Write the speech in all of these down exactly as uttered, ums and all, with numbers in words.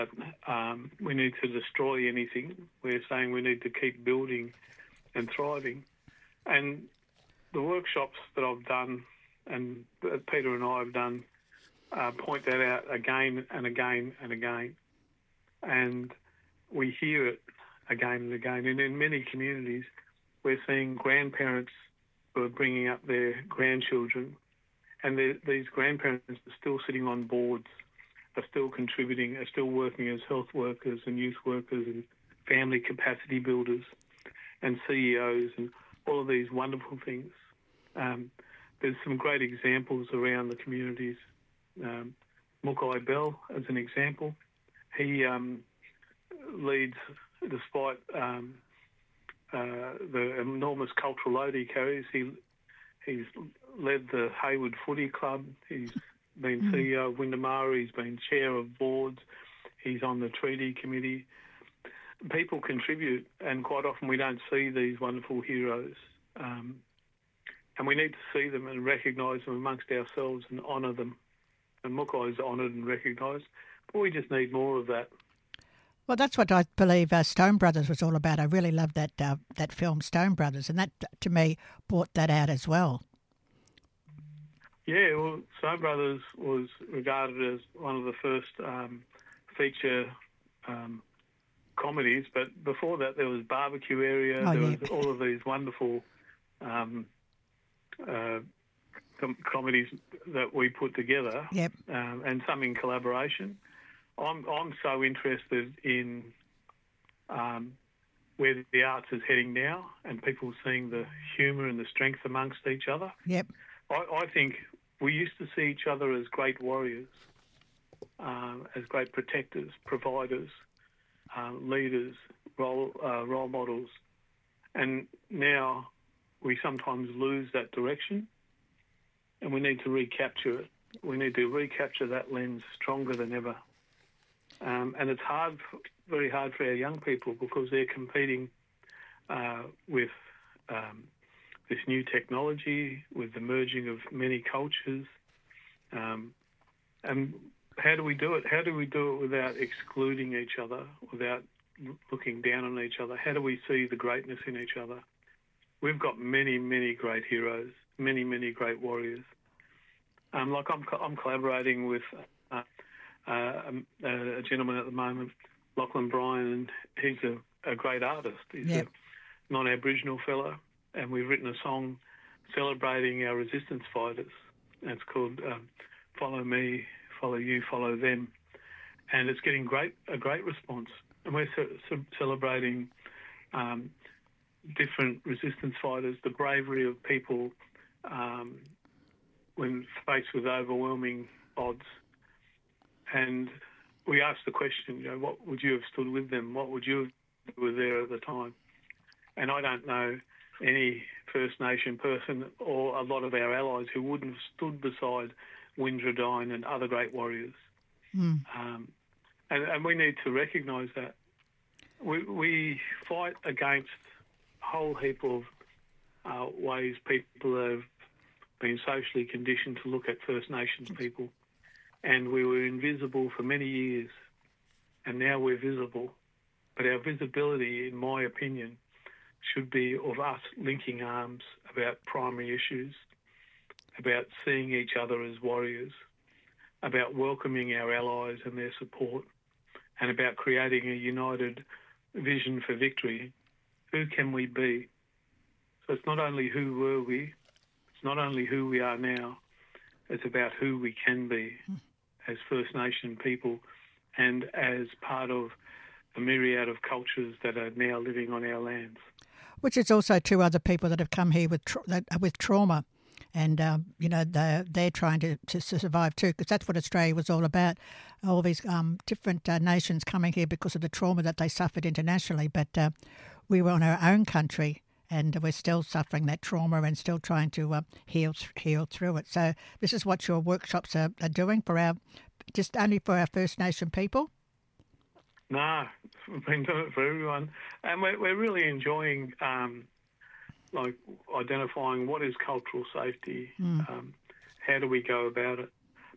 um, we need to destroy anything. We're saying we need to keep building and thriving. And the workshops that I've done and that Peter and I have done uh, point that out again and again and again. And we hear it again and again. And in many communities, we're seeing grandparents who are bringing up their grandchildren, and these grandparents are still sitting on boards, are still contributing, are still working as health workers and youth workers and family capacity builders and C E Os and all of these wonderful things. Um, there's some great examples around the communities. Um, Mukai Bell, as an example, he um, leads, despite um, uh, the enormous cultural load he carries, he he's led the Hayward Footy Club. He's been mm. C E O of Windamara. He's been chair of boards. He's on the treaty committee. People contribute, and quite often we don't see these wonderful heroes. Um, and we need to see them and recognise them amongst ourselves and honour them. And Mukai is honoured and recognised, but we just need more of that. Well, that's what I believe uh, Stone Brothers was all about. I really loved that uh, that film Stone Brothers, and that, to me, brought that out as well. Yeah, well, Stone Brothers was regarded as one of the first um, feature um, comedies, but before that there was Barbecue Area, oh, there yeah. was all of these wonderful um, uh, com- comedies that we put together, yep. um, and some in collaboration. I'm I'm so interested in um, where the arts is heading now, and people seeing the humour and the strength amongst each other. Yep. I, I think we used to see each other as great warriors, um, as great protectors, providers, um, leaders, role uh, role models, and now we sometimes lose that direction, and we need to recapture it. We need to recapture that lens stronger than ever. Um, and it's hard, very hard for our young people because they're competing uh, with um, this new technology, with the merging of many cultures. Um, and how do we do it? How do we do it without excluding each other, without looking down on each other? How do we see the greatness in each other? We've got many, many great heroes, many, many great warriors. Um, like I'm, I'm collaborating with uh, uh, a, a gentleman at the moment, Lachlan Bryan, and he's a, a great artist. He's yep. a non-Aboriginal fellow, and we've written a song celebrating our resistance fighters. And it's called um, "Follow Me, Follow You, Follow Them," and it's getting great a great response. And we're ce- ce- celebrating um, different resistance fighters, the bravery of people um, when faced with overwhelming odds. And we asked the question, you know, what would you have stood with them? What would you have were there at the time? And I don't know any First Nation person or a lot of our allies who wouldn't have stood beside Windradine and other great warriors. Mm. Um, and, and we need to recognise that. We, we fight against a whole heap of uh, ways people have been socially conditioned to look at First Nations people. And we were invisible for many years, and now we're visible. But our visibility, in my opinion, should be of us linking arms about primary issues, about seeing each other as warriors, about welcoming our allies and their support, and about creating a united vision for victory. Who can we be? So it's not only who were we, it's not only who we are now, it's about who we can be as First Nation people and as part of the myriad of cultures that are now living on our lands. Which is also two other people that have come here with tra- that, with trauma. And, um, you know, they're, they're trying to, to survive too, because that's what Australia was all about, all these um, different uh, nations coming here because of the trauma that they suffered internationally. But uh, we were on our own country and we're still suffering that trauma and still trying to uh, heal heal through it. So this is what your workshops are, are doing for our, just only for our First Nation people? No, we've been doing it for everyone. And we're, we're really enjoying um, like identifying what is cultural safety, mm. um, how do we go about it.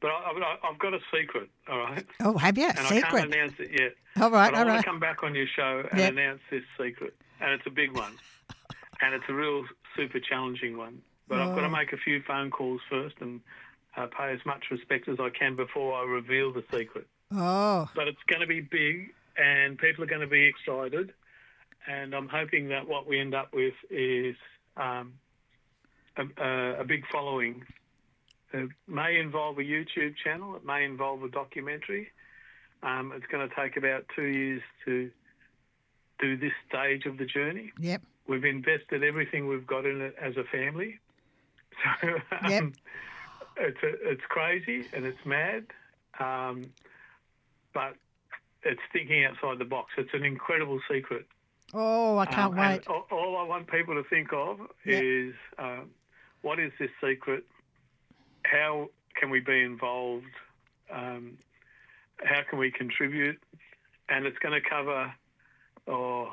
but I, I, I've got a secret, all right? Oh, have you? And Secret? I can't announce it yet. All right, but I all want right. to come back on your show and Yep. announce this secret. And it's a big one. And it's a real super challenging one. But Oh. I've got to make a few phone calls first and uh, pay as much respect as I can before I reveal the secret. Oh, But it's going to be big and people are going to be excited. And I'm hoping that what we end up with is um, a, a, a big following. It may involve a YouTube channel. It may involve a documentary. Um, it's going to take about two years to do this stage of the journey. yep. We've invested everything we've got in it as a family. So um, Yep. it's a, it's crazy and it's mad, um, but it's thinking outside the box. It's an incredible secret. Oh, I can't Um, wait. and all, all I want people to think of Yep. is um, what is this secret? How can we be involved? Um, how can we contribute? And it's going to cover, or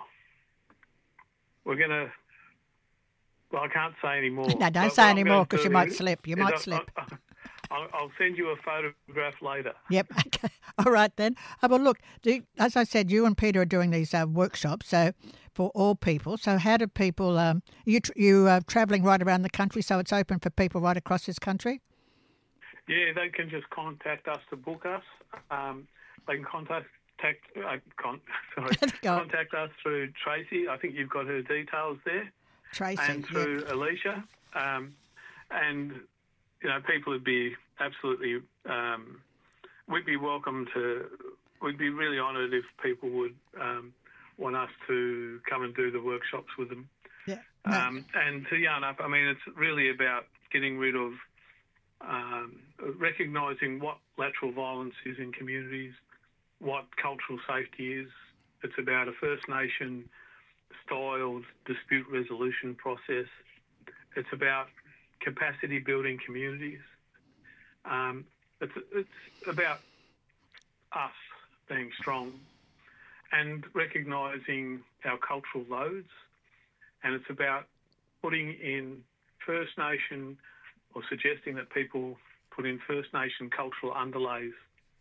we're going to, well, I can't say any more. No, don't But say what any I'm more going because to you do might slip. You is might I- slip. I- I'll, I'll send you a photograph later. Yep. Okay. All right then. Uh, well, look, do, as I said, you and Peter are doing these uh, workshops, so for all people. So how do people? Um, you tr- you are travelling right around the country, so it's open for people right across this country. Yeah, they can just contact us to book us. Um, they can contact contact, uh, con- sorry, Go on. contact us through Tracy. I think you've got her details there, Tracy. and through Alicia. Um, and you know, people would be absolutely. Um, we'd be welcome to. We'd be really honoured if people would um, want us to come and do the workshops with them. Yeah. No. Um, and to yarn up, I mean, it's really about getting rid of, um, recognising what lateral violence is in communities, what cultural safety is. It's about a First Nation styled dispute resolution process. It's about capacity building communities. Um, it's, it's about us being strong and recognising our cultural loads. And it's about putting in First Nation, or suggesting that people put in First Nation cultural underlays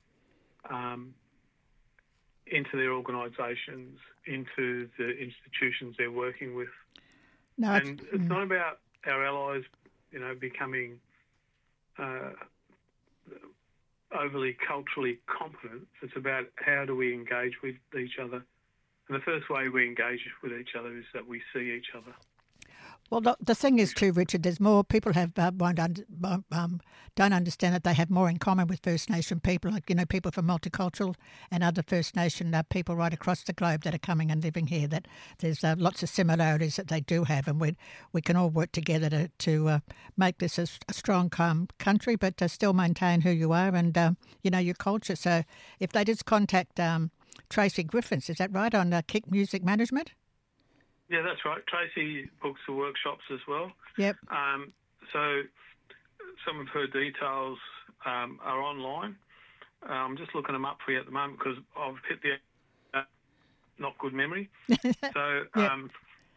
um, into their organisations, into the institutions they're working with. No, it's, And it's not about our allies, you know, becoming uh, overly culturally competent. It's about how do we engage with each other. And the first way we engage with each other is that we see each other. well, the, the thing is too, Richard. There's more people have uh, won't under, um, don't understand that they have more in common with First Nation people, like you know, people from multicultural and other First Nation uh, people right across the globe that are coming and living here. That there's uh, lots of similarities that they do have, and we we can all work together to to uh, make this a, a strong um, country, but to still maintain who you are and um, you know your culture. So if they just contact um, Tracy Griffiths, is that right, on uh, Kick Music Management? Yeah, that's right. Tracy books the workshops as well. Yep. Um, so some of her details um, are online. Uh, I'm just looking them up for you at the moment because I've hit the uh, not good memory. So, Yep. um,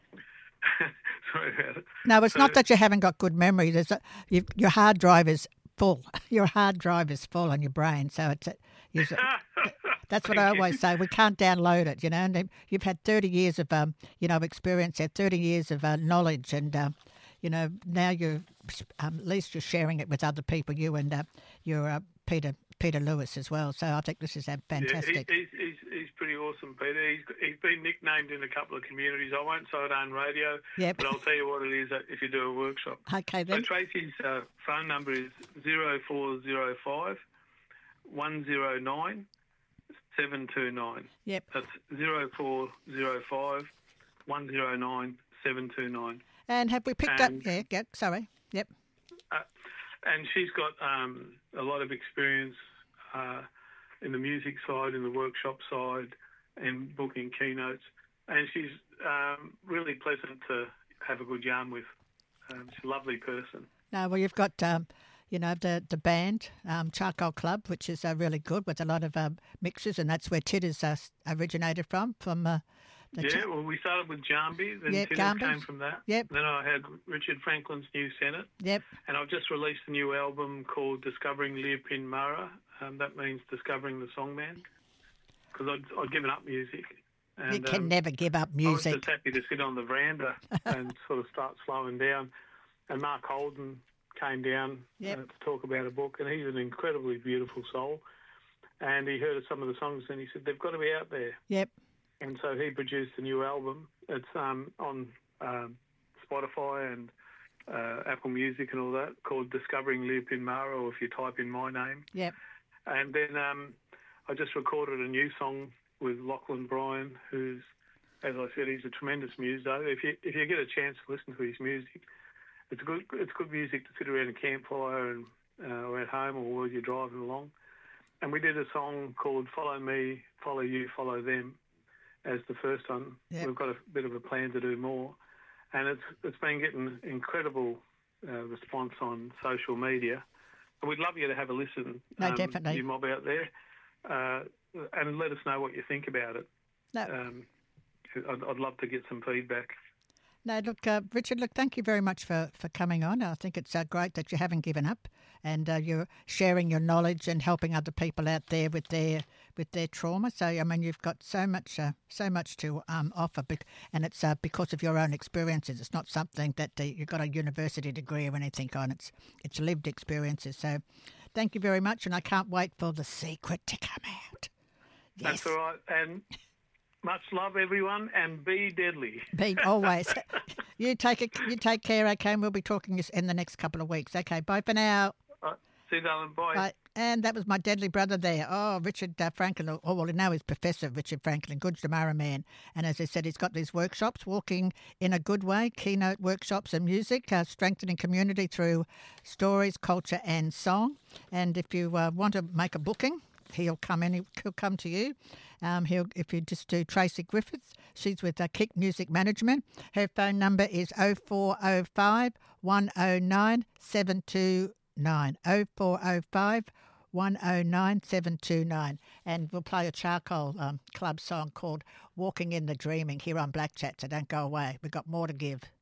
sorry about it. No, it's So- not that you haven't got good memory. There's a, you, your hard drive is full. Your hard drive is full on your brain, so it's a, you, that's what I Thank you. always say. We can't download it, you know. And then you've had thirty years of um, you know, experience there, thirty years of uh, knowledge, and um, you know, now you're um, at least you're sharing it with other people. You and uh, your uh, Peter Peter Lewis as well. So I think this is uh, fantastic. Yeah, he, he's, he's, he's pretty awesome, Peter. He's, he's been nicknamed in a couple of communities. I won't say it on radio, Yep. but I'll tell you what it is if you do a workshop. Okay So then. Tracy's uh, phone number is zero four zero five one zero nine seven two nine. Yep. That's zero four zero five one zero nine seven two nine. And have we picked And- up? Yeah. Yep. Sorry. Yep. Uh, and she's got um, a lot of experience uh, in the music side, in the workshop side, and booking keynotes. And she's um, really pleasant to have a good yarn with. Um, she's a lovely person. No, well, you've got, um, you know, the the band, um, Charcoal Club, which is uh, really good with a lot of um, mixes, and that's where Titters uh, originated from, from uh, The yeah, cha- well, we started with Jambi, then Yep, Tinner Jambi. came from that. Yep. Then I had Richard Franklin's New Senate. Yep. And I've just released a new album called Discovering Leopin Mara. Um, that means discovering the songman, because I'd, I'd given up music. And, you can um, never give up I music. was just happy to sit on the veranda and sort of start slowing down. And Mark Holden came down Yep. uh, to talk about a book, and he's an incredibly beautiful soul. And he heard of some of the songs, and he said, they've got to be out there. Yep. And so he produced a new album. It's um, on um, Spotify and uh, Apple Music and all that, called Discovering Leopin Mara, or if you type in my name. Yep. And then um, I just recorded a new song with Lachlan Bryan, who's, as I said, he's a tremendous muso. If you if you get a chance to listen to his music, it's good. It's good music to sit around a campfire and uh, or at home or while you're driving along. And we did a song called "Follow Me, Follow You, Follow Them" as the first one. Yep. We've got a bit of a plan to do more, and it's it's been getting incredible uh, response on social media. And we'd love you to have a listen. No, um, definitely. You mob out there, uh, and let us know what you think about it. No. Um, I'd, I'd love to get some feedback. No, look, uh, Richard, look, thank you very much for, for coming on. I think it's uh, great that you haven't given up and uh, you're sharing your knowledge and helping other people out there with their with their trauma. So, I mean, you've got so much uh, so much to um, offer, but, and it's uh, because of your own experiences. It's not something that uh, you've got a university degree or anything on. It's, it's lived experiences. So thank you very much, and I can't wait for The Secret to come out. Yes. That's all right. And much love, everyone, and be deadly. Be always. You take it. You take care, okay? And we'll be talking in the next couple of weeks. Okay, bye for now. Uh, see you, darling. Bye. Bye. And that was my deadly brother there. Oh, Richard uh, Franklin. Oh, well, now he's Professor Richard Franklin, Gurdjamara man. And as I said, he's got these workshops, Walking in a Good Way, keynote workshops and music, uh, strengthening community through stories, culture and song. And if you uh, want to make a booking, he'll come in. He'll come to you. Um, he'll if you just do Tracy Griffiths. She's with uh, Kick Music Management. Her phone number is oh four oh five, one oh nine, seven two nine. oh four oh five, one oh nine, seven two nine. And we'll play a Charcoal um, Club song called Walking in the Dreaming here on Black Chat. So don't go away. We've got more to give.